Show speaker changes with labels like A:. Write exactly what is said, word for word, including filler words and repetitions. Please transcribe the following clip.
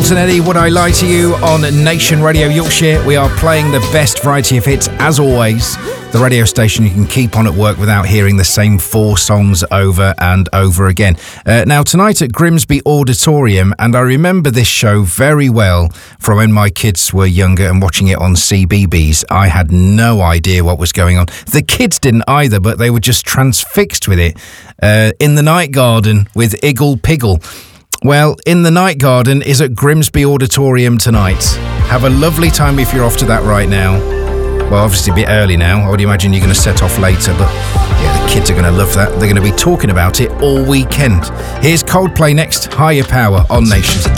A: Jules and Eddie, Would I Lie to You on Nation Radio Yorkshire. We are playing the best variety of hits, as always. The radio station you can keep on at work without hearing the same four songs over and over again. Uh, now, tonight at Grimsby Auditorium, and I remember this show very well from when my kids were younger and watching it on C B B S. I had no idea what was going on. The kids didn't either, but they were just transfixed with it. Uh, In the Night Garden with Iggle Piggle. Well, In the Night Garden is at Grimsby Auditorium tonight. Have a lovely time if you're off to that right now. Well, obviously a bit early now. I would imagine you're going to set off later, but yeah, the kids are going to love that. They're going to be talking about it all weekend. Here's Coldplay next, Higher Power on Nation.